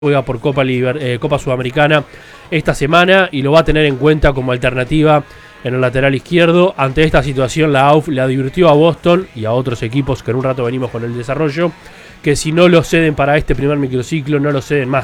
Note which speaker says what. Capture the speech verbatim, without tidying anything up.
Speaker 1: juega por Copa, Liber, eh, Copa Sudamericana esta semana y lo va a tener en cuenta como alternativa en el lateral izquierdo. Ante esta situación, la A U F le advirtió a Boston y a otros equipos que en un rato venimos con el desarrollo que si no lo ceden para este primer microciclo, no lo ceden más.